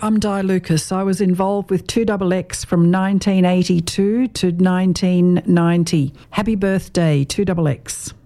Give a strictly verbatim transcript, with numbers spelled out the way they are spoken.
I'm Di Lucas. I was involved with two X X from nineteen eighty-two to nineteen ninety. Happy birthday, two X X.